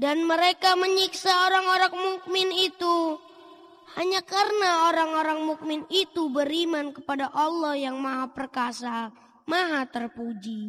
Dan mereka menyiksa orang-orang mukmin itu hanya karena orang-orang mukmin itu beriman kepada Allah yang Maha Perkasa, Maha Terpuji.